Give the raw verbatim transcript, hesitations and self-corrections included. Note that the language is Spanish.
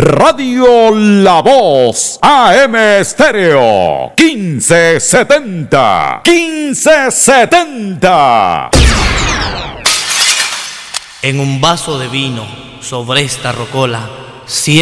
Radio La Voz, A M Estéreo, quince setenta, quince setenta. En un vaso de vino sobre esta rocola,